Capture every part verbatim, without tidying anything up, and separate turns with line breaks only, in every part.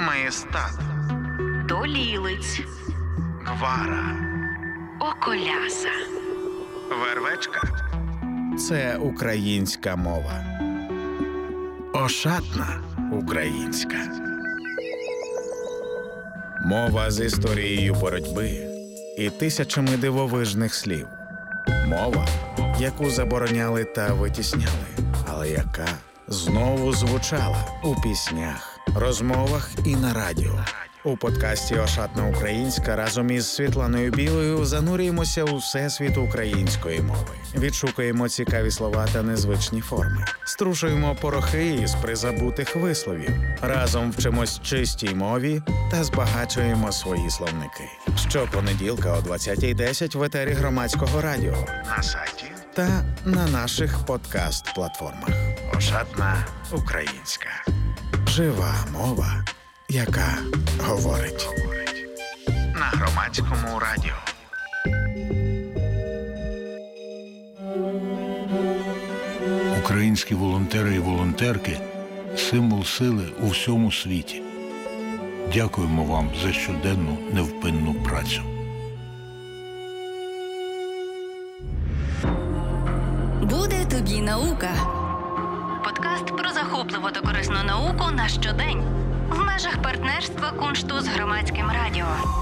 Маєстат,
Долілиць,
Гвара,
Околяса,
Вервечка – це українська мова. Ошатна українська. Мова з історією боротьби і тисячами дивовижних слів. Мова, яку забороняли та витісняли, але яка знову звучала у піснях, розмовах і на радіо. У подкасті «Ошатна українська» разом із Світланою Білою занурюємося у всесвіт української мови. Відшукуємо цікаві слова та незвичні форми. Струшуємо порохи із призабутих висловів. Разом вчимось чистій мові та збагачуємо свої словники. Щопонеділка о двадцятій десять в етері Громадського радіо, на сайті та на наших подкаст-платформах. «Ошатна українська». Жива мова, яка говорить. На Громадському радіо.
Українські волонтери і волонтерки – символ сили у всьому світі. Дякуємо вам за щоденну невпинну працю.
Буде тобі наука. Подкаст про захопливу та корисну науку на щодень. В межах партнерства Куншту з Громадським радіо.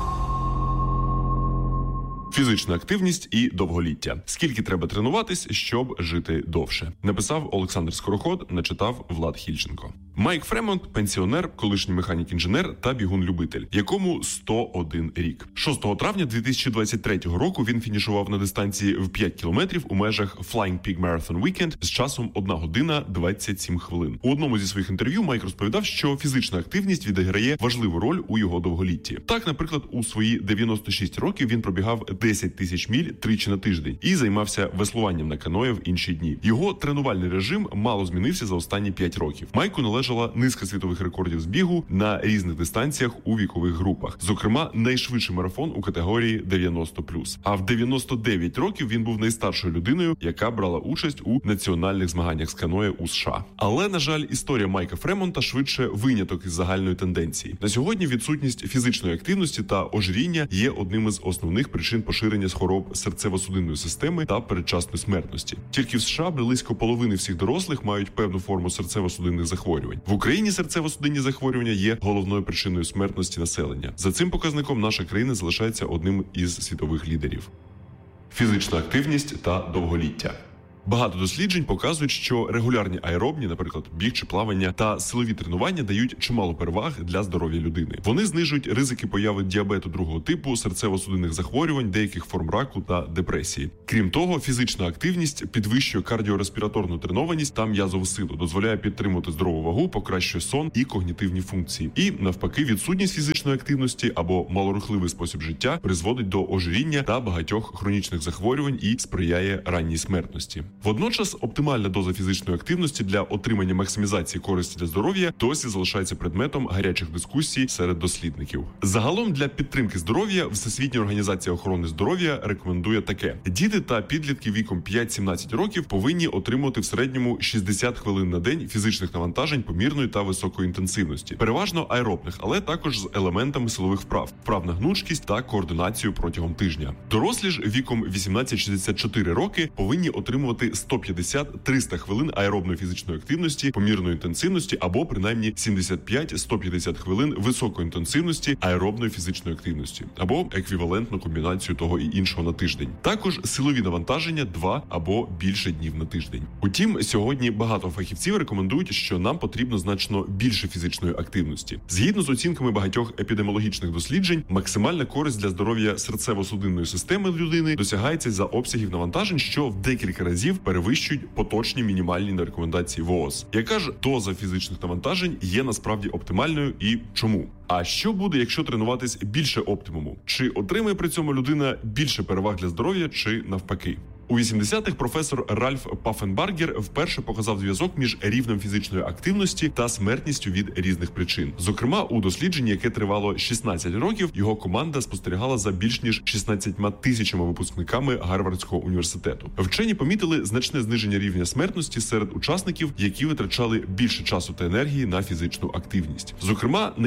Фізична активність і довголіття. Скільки треба тренуватись, щоб жити довше? Написав Олександр Скороход, начитав Влад Хільченко. Майк Фремонт – пенсіонер, колишній механік-інженер та бігун-любитель, якому сто один рік. шостого травня дві тисячі двадцять третього року він фінішував на дистанції в п'ять кілометрів у межах Flying Pig Marathon Weekend з часом одна година двадцять сім хвилин. У одному зі своїх інтерв'ю Майк розповідав, що фізична активність відіграє важливу роль у його довголітті. Так, наприклад, у свої дев'яносто шість років він пробігав десять тисяч міль тричі на тиждень і займався веслуванням на каное в інші дні. Його тренувальний режим мало змінився за останні п'ять років. Майку належала низка світових рекордів з бігу на різних дистанціях у вікових групах. Зокрема, найшвидший марафон у категорії дев'яносто плюс. А в дев'яносто дев'ять років він був найстаршою людиною, яка брала участь у національних змаганнях з каное у США. Але, на жаль, історія Майка Фремонта швидше виняток із загальної тенденції. На сьогодні відсутність фізичної активності та ожиріння є одним із основних причин поширення хвороб серцево-судинної системи та передчасної смертності. Тільки в США близько половини всіх дорослих мають певну форму серцево-судинних захворювань. В Україні серцево-судинні захворювання є головною причиною смертності населення. За цим показником наша країна залишається одним із світових лідерів. Фізична активність та довголіття. Багато досліджень показують, що регулярні аеробні, наприклад, біг чи плавання, та силові тренування дають чимало переваг для здоров'я людини. Вони знижують ризики появи діабету другого типу, серцево-судинних захворювань, деяких форм раку та депресії. Крім того, фізична активність підвищує кардіореспіраторну тренованість та м'язову силу, дозволяє підтримувати здорову вагу, покращує сон і когнітивні функції. І, навпаки, відсутність фізичної активності або малорухливий спосіб життя призводить до ожиріння та багатьох хронічних захворювань і сприяє ранній смертності. Водночас, оптимальна доза фізичної активності для отримання максимізації користі для здоров'я досі залишається предметом гарячих дискусій серед дослідників. Загалом для підтримки здоров'я Всесвітня організація охорони здоров'я рекомендує таке. Діти та підлітки віком п'ять-сімнадцять років повинні отримувати в середньому шістдесят хвилин на день фізичних навантажень помірної та високої інтенсивності. Переважно аеробних, але також з елементами силових вправ, вправ на гнучкість та координацію протягом тижня. Дорослі ж віком вісімнадцять-шістдесят чотири роки повинні отримувати сто п'ятдесят - триста хвилин аеробної фізичної активності помірної інтенсивності або принаймні сімдесят п'ять - сто п'ятдесят хвилин високої інтенсивності аеробної фізичної активності або еквівалентну комбінацію того і іншого на тиждень. Також силові навантаження два або більше днів на тиждень. Утім, сьогодні багато фахівців рекомендують, що нам потрібно значно більше фізичної активності. Згідно з оцінками багатьох епідеміологічних досліджень, максимальна користь для здоров'я серцево-судинної системи людини досягається за обсягів навантажень, що в декілька разів перевищують поточні мінімальні рекомендації ВООЗ. Яка ж доза фізичних навантажень є насправді оптимальною і чому? А що буде, якщо тренуватись більше оптимуму? Чи отримає при цьому людина більше переваг для здоров'я, чи навпаки? У вісімдесятих професор Ральф Паффенбаргер вперше показав зв'язок між рівнем фізичної активності та смертністю від різних причин. Зокрема, у дослідженні, яке тривало шістнадцять років, його команда спостерігала за більш ніж шістнадцятьма тисячами випускниками Гарвардського університету. Вчені помітили значне зниження рівня смертності серед учасників, які витрачали більше часу та енергії на фізичну активність. Зокрема, найнижчий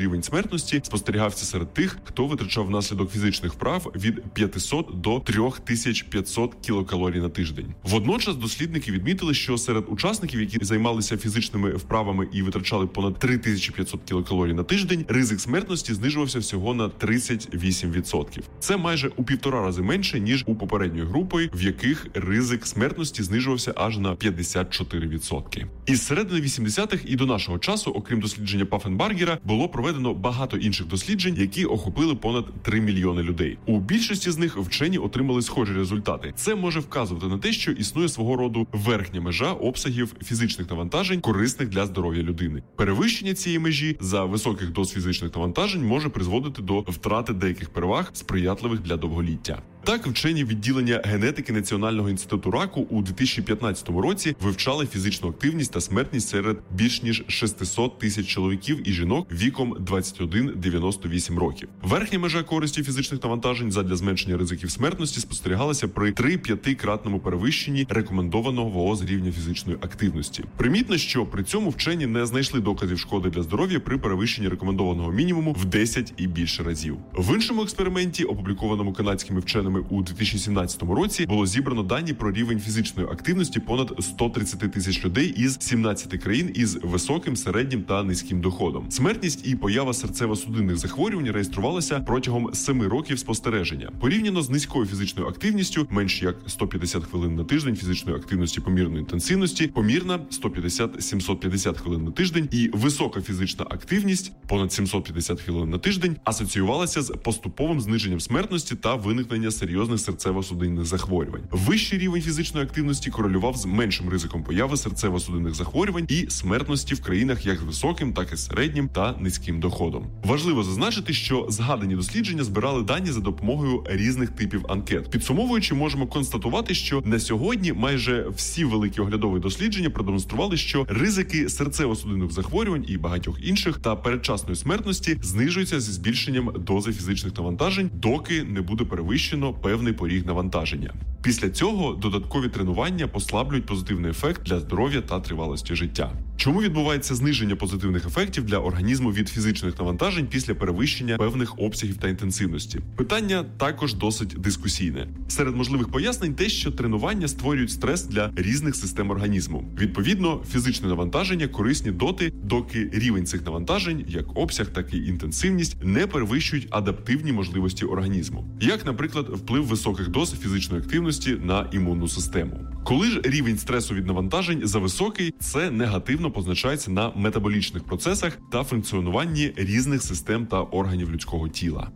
рівень смертності спостерігався серед тих, хто витрачав внаслідок фізичних вправ від п'ятисот до три тисячі п'ятсот кілокалорій на тиждень. Водночас дослідники відмітили, що серед учасників, які займалися фізичними вправами і витрачали понад три тисячі п'ятсот кілокалорій на тиждень, ризик смертності знижувався всього на тридцять вісім відсотків. Це майже у півтора рази менше, ніж у попередньої групи, в яких ризик смертності знижувався аж на п'ятдесят чотири відсотки. Із середини вісімдесятих і до нашого часу, окрім дослідження Паффенбаргера, було проведено багато інших досліджень, які охопили понад три мільйони людей. У більшості з них вчені отримали схожі результати. Це може вказувати на те, що існує свого роду верхня межа обсягів фізичних навантажень, корисних для здоров'я людини. Перевищення цієї межі за високих доз фізичних навантажень може призводити до втрати деяких переваг, сприятливих для довголіття. Так, вчені відділення генетики Національного інституту раку у дві тисячі п'ятнадцятому році вивчали фізичну активність та смертність серед більш ніж шістсот тисяч чоловіків і жінок віком двадцять один - дев'яносто вісім років. Верхня межа користі фізичних навантажень задля зменшення ризиків смертності спостерігалася при три-п'ятикратному перевищенні рекомендованого ВООЗ рівня фізичної активності. Примітно, що при цьому вчені не знайшли доказів шкоди для здоров'я при перевищенні рекомендованого мінімуму в десять і більше разів. В іншому експерименті, опублікованому канадськими вченими у дві тисячі сімнадцятому році, було зібрано дані про рівень фізичної активності понад ста тридцяти тисяч людей із сімнадцяти країн із високим, середнім та низьким доходом. Смертність і поява серцево-судинних захворювань реєструвалася протягом семи років спостереження. Порівняно з низькою фізичною активністю, менш як сто п'ятдесят хвилин на тиждень фізичної активності помірної інтенсивності, помірна сто п'ятдесят - сімсот п'ятдесят хвилин на тиждень і висока фізична активність понад сімсот п'ятдесят хвилин на тиждень асоціювалася з поступовим зниженням смертності та виникнення серйозних серцево-судинних захворювань. Вищий рівень фізичної активності корелював з меншим ризиком появи серцево-судинних захворювань і смертності в країнах як з високим, так і середнім та низьким доходом. Важливо зазначити, що згадані дослідження збирали дані за допомогою різних типів анкет. Підсумовуючи, можемо констатувати, що на сьогодні майже всі великі оглядові дослідження продемонстрували, що ризики серцево-судинних захворювань і багатьох інших та передчасної смертності знижуються зі збільшенням дози фізичних навантажень, доки не буде перевищено певний поріг навантаження. Після цього додаткові тренування послаблюють позитивний ефект для здоров'я та тривалості життя. Чому відбувається зниження позитивних ефектів для організму від фізичних навантажень після перевищення певних обсягів та інтенсивності? Питання також досить дискусійне. Серед можливих пояснень те, що тренування створюють стрес для різних систем організму. Відповідно, фізичне навантаження корисні доти, доки рівень цих навантажень, як обсяг, так і інтенсивність, не перевищують адаптивні можливості організму. Як, наприклад, вплив високих доз фізичної активності на імунну систему. Коли ж рівень стресу від навантажень зависокий, це негативно позначається на метаболічних процесах та функціонуванні різних систем та органів людського тіла.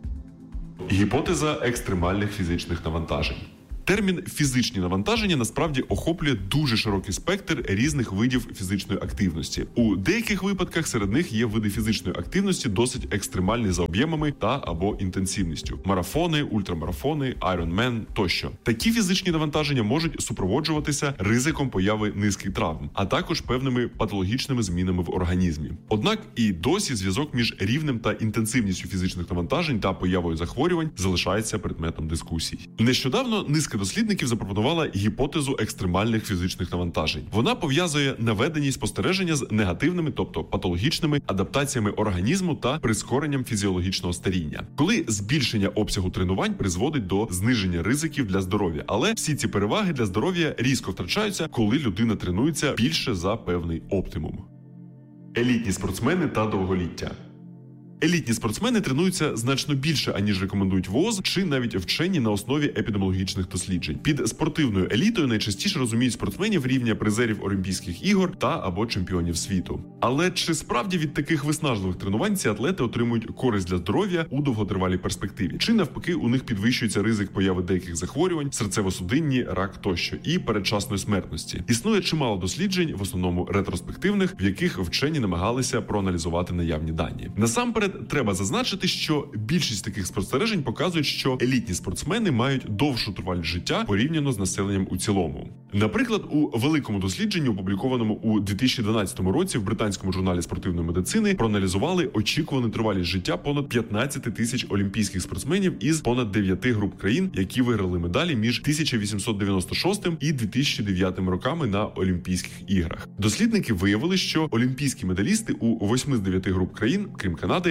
Гіпотеза екстремальних фізичних навантажень. Термін «фізичні навантаження» насправді охоплює дуже широкий спектр різних видів фізичної активності. У деяких випадках серед них є види фізичної активності досить екстремальні за об'ємами та або інтенсивністю. Марафони, ультрамарафони, айронмен тощо. Такі фізичні навантаження можуть супроводжуватися ризиком появи низки травм, а також певними патологічними змінами в організмі. Однак і досі зв'язок між рівнем та інтенсивністю фізичних навантажень та появою захворювань залишається предметом дискусій. Нещодавно низка дослідників запропонувала гіпотезу екстремальних фізичних навантажень. Вона пов'язує наведені спостереження з негативними, тобто патологічними адаптаціями організму та прискоренням фізіологічного старіння. Коли збільшення обсягу тренувань призводить до зниження ризиків для здоров'я. Але всі ці переваги для здоров'я різко втрачаються, коли людина тренується більше за певний оптимум. Елітні спортсмени та довголіття. Елітні спортсмени тренуються значно більше, аніж рекомендують ВООЗ, чи навіть вчені на основі епідеміологічних досліджень. Під спортивною елітою найчастіше розуміють спортсменів рівня призерів Олімпійських ігор та або чемпіонів світу. Але чи справді від таких виснажливих тренувань ці атлети отримують користь для здоров'я у довготривалій перспективі? Чи навпаки у них підвищується ризик появи деяких захворювань, серцево-судинні, рак тощо і передчасної смертності? Існує чимало досліджень, в основному ретроспективних, в яких вчені намагалися проаналізувати наявні дані. Насамперед, треба зазначити, що більшість таких спостережень показують, що елітні спортсмени мають довшу тривалість життя порівняно з населенням у цілому. Наприклад, у великому дослідженні, опублікованому у дві тисячі дванадцятому році в британському журналі спортивної медицини, проаналізували очікувану тривалість життя понад п'ятнадцять тисяч олімпійських спортсменів із понад дев'яти груп країн, які виграли медалі між тисяча вісімсот дев'яносто шостим і дві тисячі дев'ятим роками на Олімпійських іграх. Дослідники виявили, що олімпійські медалісти у восьми з дев'яти груп країн, крім Канади,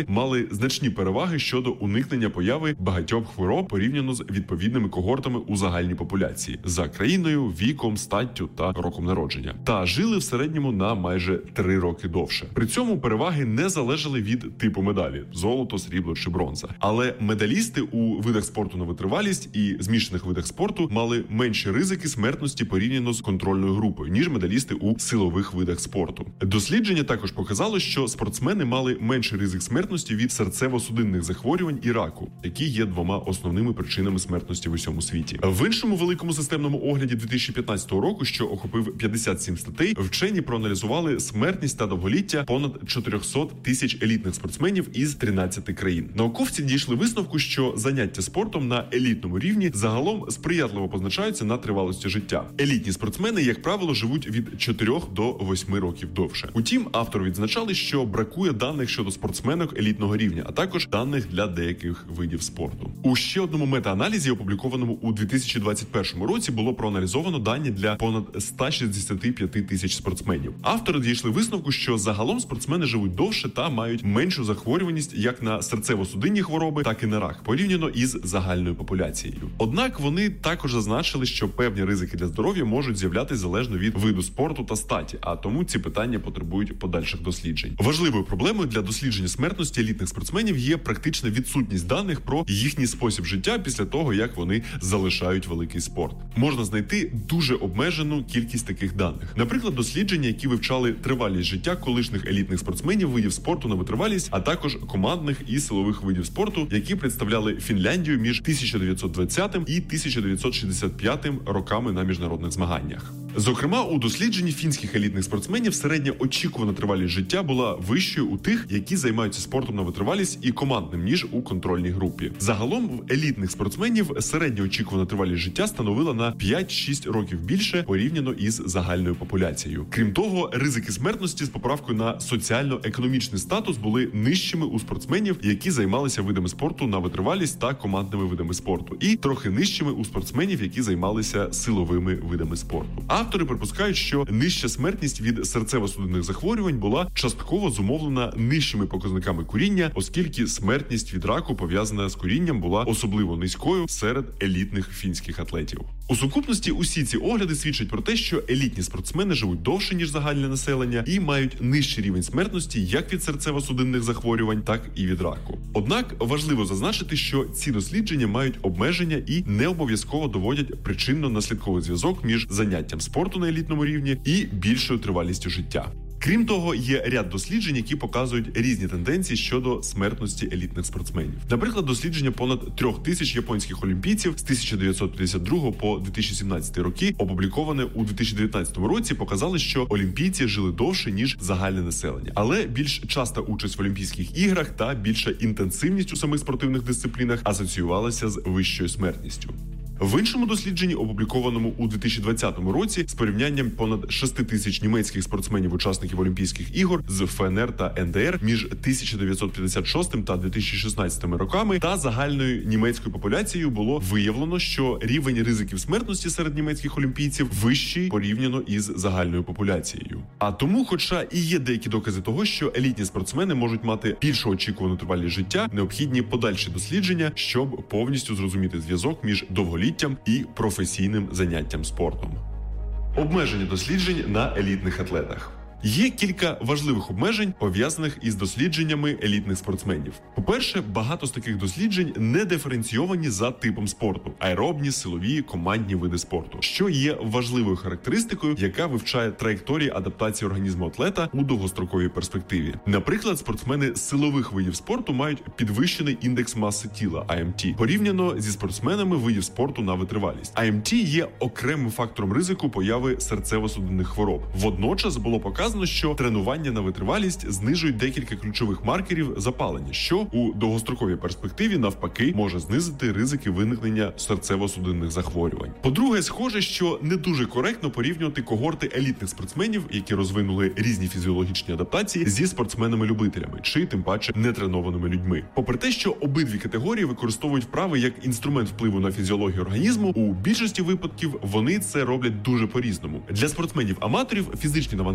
мали значні переваги щодо уникнення появи багатьох хвороб порівняно з відповідними когортами у загальній популяції за країною, віком, статтю та роком народження. Та жили в середньому на майже три роки довше. При цьому переваги не залежали від типу медалі – золото, срібло чи бронза. Але медалісти у видах спорту на витривалість і змішаних видах спорту мали менші ризики смертності порівняно з контрольною групою, ніж медалісти у силових видах спорту. Дослідження також показало, що спортсмени мали менший ризик смертності від серцево-судинних захворювань і раку, які є двома основними причинами смертності в усьому світі. В іншому великому системному огляді дві тисячі п'ятнадцятого року, що охопив п'ятдесят сім статей, вчені проаналізували смертність та довголіття понад чотириста тисяч елітних спортсменів із тринадцяти країн. Науковці дійшли висновку, що заняття спортом на елітному рівні загалом сприятливо позначаються на тривалості життя. Елітні спортсмени, як правило, живуть від чотирьох до восьми років довше. Утім, автори відзначали, що бракує даних щодо спортсменок елітного рівня, а також даних для деяких видів спорту. У ще одному мета-аналізі, опублікованому у дві тисячі двадцять першому році, було проаналізовано дані для понад ста шістдесяти п'яти тисяч спортсменів. Автори дійшли висновку, що загалом спортсмени живуть довше та мають меншу захворюваність як на серцево-судинні хвороби, так і на рак, порівняно із загальною популяцією. Однак вони також зазначили, що певні ризики для здоров'я можуть з'являтися залежно від виду спорту та статі, а тому ці питання потребують подальших досліджень. Важливою проблемою для дослідження смертності елітних спортсменів є практична відсутність даних про їхній спосіб життя після того, як вони залишають великий спорт. Можна знайти дуже обмежену кількість таких даних. Наприклад, дослідження, які вивчали тривалість життя колишніх елітних спортсменів видів спорту на витривалість, а також командних і силових видів спорту, які представляли Фінляндію між тисяча дев'ятсот двадцятим і тисяча дев'ятсот шістдесят п'ятим роками на міжнародних змаганнях. Зокрема, у дослідженні фінських елітних спортсменів середня очікувана тривалість життя була вищою у тих, які займаються спортом на витривалість і командним, ніж у контрольній групі. Загалом в елітних спортсменів середня очікувана тривалість життя становила на п'ять-шість років більше порівняно із загальною популяцією. Крім того, ризики смертності з поправкою на соціально-економічний статус були нижчими у спортсменів, які займалися видами спорту на витривалість та командними видами спорту, і трохи нижчими у спортсменів, які займалися силовими видами спорту. Автори припускають, що нижча смертність від серцево-судинних захворювань була частково зумовлена нижчими показниками куріння, оскільки смертність від раку, пов'язана з курінням, була особливо низькою серед елітних фінських атлетів. У сукупності усі ці огляди свідчать про те, що елітні спортсмени живуть довше, ніж загальне населення, і мають нижчий рівень смертності як від серцево-судинних захворювань, так і від раку. Однак важливо зазначити, що ці дослідження мають обмеження і не обов'язково доводять причинно-наслідковий зв'язок між заняттям спорту на елітному рівні і більшою тривалістю життя. Крім того, є ряд досліджень, які показують різні тенденції щодо смертності елітних спортсменів. Наприклад, дослідження понад трьох тисяч японських олімпійців з тисяча дев'ятсот п'ятдесят другого по дві тисячі сімнадцятий роки, опубліковане у дві тисячі дев'ятнадцятому році, показали, що олімпійці жили довше, ніж загальне населення. Але більш часта участь в Олімпійських іграх та більша інтенсивність у самих спортивних дисциплінах асоціювалася з вищою смертністю. В іншому дослідженні, опублікованому у дві тисячі двадцятому році, з порівнянням понад шести тисяч німецьких спортсменів-учасників Олімпійських ігор з ФНР та ен де ер між тисяча дев'ятсот п'ятдесят шостим та дві тисячі шістнадцятим роками та загальною німецькою популяцією, було виявлено, що рівень ризиків смертності серед німецьких олімпійців вищий порівняно із загальною популяцією. А тому, хоча і є деякі докази того, що елітні спортсмени можуть мати більшу очікувану тривалість життя, необхідні подальші дослідження, щоб повністю зрозуміти зв'язок між довголіттям і професійним заняттям спортом. Обмеження досліджень на елітних атлетах. Є кілька важливих обмежень, пов'язаних із дослідженнями елітних спортсменів. По-перше, багато з таких досліджень не диференційовані за типом спорту – аеробні, силові, командні види спорту, що є важливою характеристикою, яка вивчає траєкторії адаптації організму атлета у довгостроковій перспективі. Наприклад, спортсмени силових видів спорту мають підвищений індекс маси тіла – ай ем ті, порівняно зі спортсменами видів спорту на витривалість. ай ем ті є окремим фактором ризику появи серцево-судинних хвороб. Водночас було показано, що тренування на витривалість знижують декілька ключових маркерів запалення, що у довгостроковій перспективі навпаки може знизити ризики виникнення серцево-судинних захворювань. По-друге, схоже, що не дуже коректно порівнювати когорти елітних спортсменів, які розвинули різні фізіологічні адаптації, зі спортсменами-любителями чи тим паче нетренованими людьми. Попри те, що обидві категорії використовують вправи як інструмент впливу на фізіологію організму, у більшості випадків вони це роблять дуже по-різному. Для спортсменів-аматорів фізичні навантаження –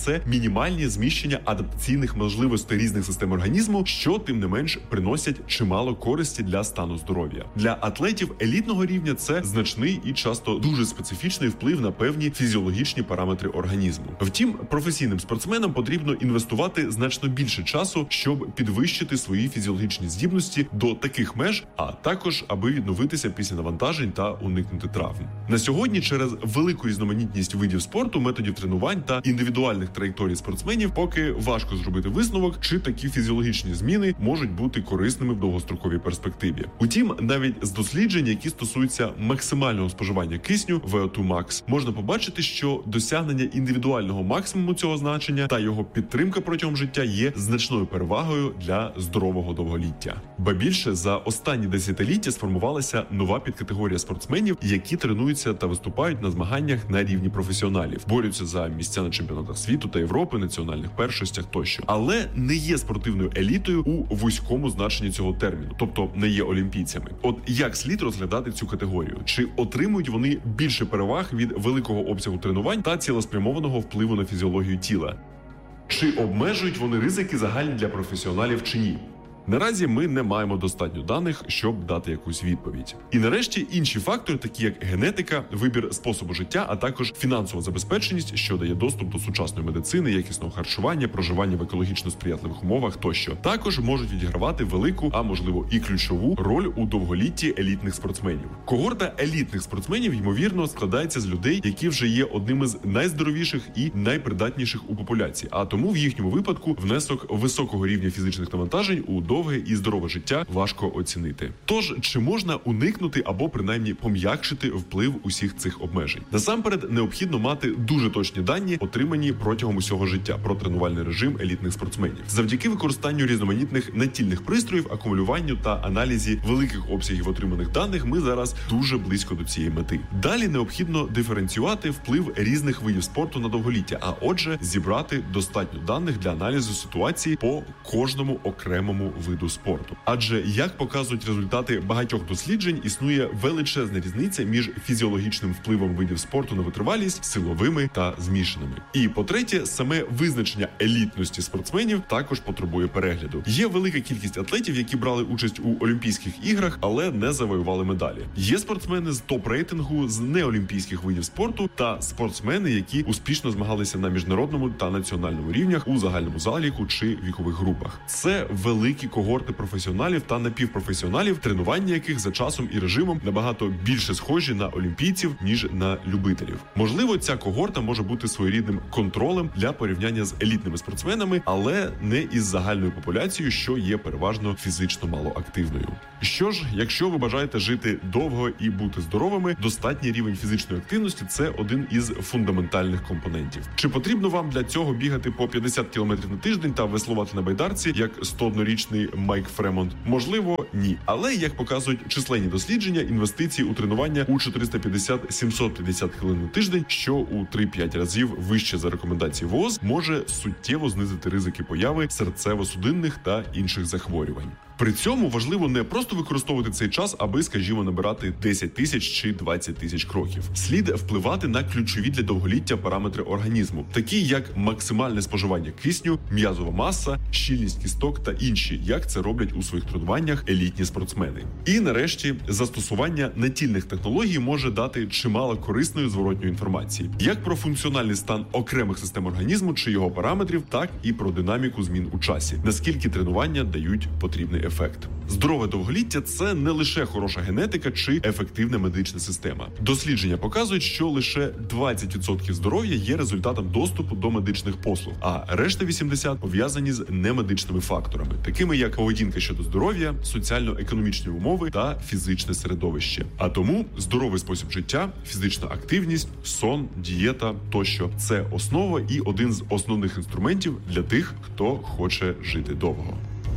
це мінімальні зміщення адаптаційних можливостей різних систем організму, що тим не менш приносять чимало користі для стану здоров'я. Для атлетів елітного рівня це значний і часто дуже специфічний вплив на певні фізіологічні параметри організму. Втім, професійним спортсменам потрібно інвестувати значно більше часу, щоб підвищити свої фізіологічні здібності до таких меж, а також аби відновитися після навантажень та уникнути травм. На сьогодні через велику різноманітність видів спорту, методів тренувань та індивідуальних траєкторій спортсменів поки важко зробити висновок, чи такі фізіологічні зміни можуть бути корисними в довгостроковій перспективі. Утім, навіть з досліджень, які стосуються максимального споживання кисню ві о два макс, можна побачити, що досягнення індивідуального максимуму цього значення та його підтримка протягом життя є значною перевагою для здорового довголіття. Ба більше, за останні десятиліття сформувалася нова підкатегорія спортсменів, які тренуються та виступають на змаганнях на рівні професіоналів, борються за місця на чемпіонатах світу та Європи, національних першостях тощо, але не є спортивною елітою у вузькому значенні цього терміну, тобто не є олімпійцями. От як слід розглядати цю категорію? Чи отримують вони більше переваг від великого обсягу тренувань та цілеспрямованого впливу на фізіологію тіла? Чи обмежують вони ризики загальні для професіоналів чи ні? Наразі ми не маємо достатньо даних, щоб дати якусь відповідь. І нарешті інші фактори, такі як генетика, вибір способу життя, а також фінансова забезпеченість, що дає доступ до сучасної медицини, якісного харчування, проживання в екологічно сприятливих умовах тощо, також можуть відігравати велику, а можливо і ключову роль у довголітті елітних спортсменів. Когорта елітних спортсменів, ймовірно, складається з людей, які вже є одним із найздоровіших і найпридатніших у популяції, а тому в їхньому випадку внесок високого рівня фізичних навантажень у довге і здорове життя важко оцінити. Тож, чи можна уникнути або принаймні пом'якшити вплив усіх цих обмежень? Насамперед, необхідно мати дуже точні дані, отримані протягом усього життя про тренувальний режим елітних спортсменів. Завдяки використанню різноманітних натільних пристроїв, акумулюванню та аналізі великих обсягів отриманих даних, ми зараз дуже близько до цієї мети. Далі необхідно диференціювати вплив різних видів спорту на довголіття, а отже, зібрати достатньо даних для аналізу ситуації по кожному окремому виду спорту. Адже, як показують результати багатьох досліджень, існує величезна різниця між фізіологічним впливом видів спорту на витривалість, силовими та змішаними. І, по-третє, саме визначення елітності спортсменів також потребує перегляду. Є велика кількість атлетів, які брали участь у Олімпійських іграх, але не завоювали медалі. Є спортсмени з топ-рейтингу з неолімпійських видів спорту та спортсмени, які успішно змагалися на міжнародному та національному рівнях у загальному заліку чи вікових групах. Це великі когорти професіоналів та напівпрофесіоналів, тренування яких за часом і режимом набагато більше схожі на олімпійців, ніж на любителів. Можливо, ця когорта може бути своєрідним контролем для порівняння з елітними спортсменами, але не із загальною популяцією, що є переважно фізично малоактивною. Що ж, якщо ви бажаєте жити довго і бути здоровими, достатній рівень фізичної активності – це один із фундаментальних компонентів. Чи потрібно вам для цього бігати по п'ятдесят кілометрів на тиждень та веслувати на байдарці, як сто однорічний Майк Фремонт? Можливо, ні. Але, як показують численні дослідження, інвестиції у тренування у чотириста п'ятдесят - сімсот п'ятдесят хвилин на тиждень, що у три-п'ять разів вище за рекомендації ВООЗ, може суттєво знизити ризики появи серцево-судинних та інших захворювань. При цьому важливо не просто використовувати цей час, аби, скажімо, набирати десять тисяч чи двадцять тисяч кроків. Слід впливати на ключові для довголіття параметри організму, такі як максимальне споживання кисню, м'язова маса, щільність кісток та інші, як це роблять у своїх тренуваннях елітні спортсмени. І нарешті, застосування натільних технологій може дати чимало корисної зворотньої інформації, як про функціональний стан окремих систем організму чи його параметрів, так і про динаміку змін у часі, наскільки тренування дають потрібний ефект. Здорове довголіття – це не лише хороша генетика чи ефективна медична система. Дослідження показують, що лише двадцять відсотків здоров'я є результатом доступу до медичних послуг, а решта вісімдесят відсотків пов'язані з немедичними факторами, такими як поведінка щодо здоров'я, соціально-економічні умови та фізичне середовище. А тому здоровий спосіб життя, фізична активність, сон, дієта тощо – це основа і один з основних інструментів для тих, хто хоче жити довго.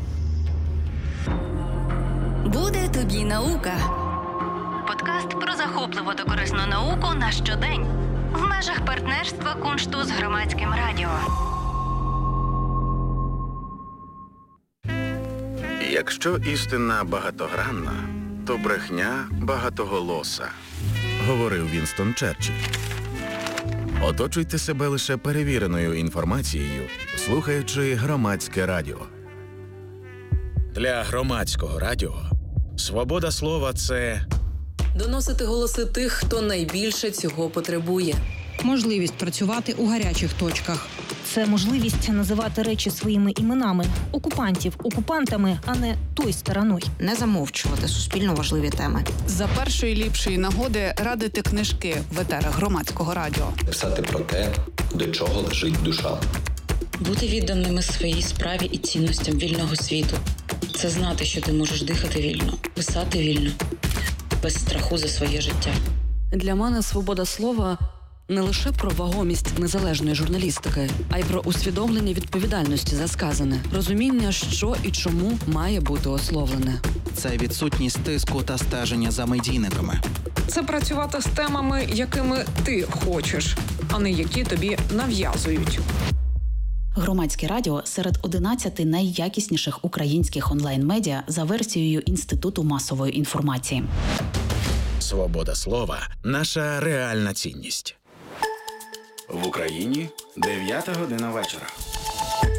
Буде тобі наука. Подкаст про захопливу та корисну науку на щодень. В межах партнерства Куншту з Громадським радіо.
Якщо істина багатогранна, то брехня багатоголоса, говорив Вінстон Черчилль. Оточуйте себе лише перевіреною інформацією, слухаючи Громадське радіо. Для Громадського радіо свобода слова – це
доносити голоси тих, хто найбільше цього потребує.
Можливість працювати у гарячих точках.
Це можливість називати речі своїми іменами. Окупантів окупантами, а не той стороною.
Не замовчувати суспільно важливі теми.
За першої ліпшої нагоди радити книжки в етерах Громадського радіо.
Писати про те, до чого лежить душа.
Бути відданими своїй справі і цінностям вільного світу. Це знати, що ти можеш дихати вільно, писати вільно, без страху за своє життя.
Для мене свобода слова – не лише про вагомість незалежної журналістики, а й про усвідомлення відповідальності за сказане, розуміння, що і чому має бути ословлене.
Це відсутність тиску та стеження за медійниками.
Це працювати з темами, якими ти хочеш, а не які тобі нав'язують.
Громадське радіо серед одинадцяти найякісніших українських онлайн-медіа за версією Інституту масової інформації.
свобода слова – наша реальна цінність. В Україні дев'ята година вечора.